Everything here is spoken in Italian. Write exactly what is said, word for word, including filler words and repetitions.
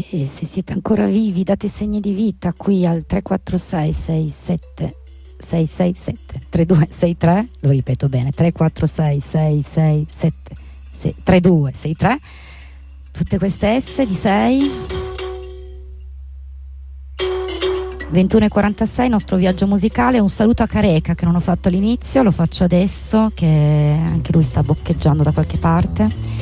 E se siete ancora vivi date segni di vita qui al tre quattro sei sei sette sei sei sette tre due sei tre, lo ripeto bene, tre quattro sei sei sei sette tre due sei tre, tutte queste S di sei. ventuno e quarantasei, nostro viaggio musicale. Un saluto a Careca che non ho fatto all'inizio, lo faccio adesso che anche lui sta boccheggiando da qualche parte.